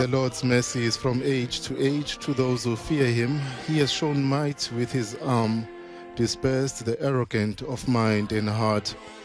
The Lord's mercy is from age to those who fear him. He has shown might with his arm, dispersed the arrogant of mind and heart.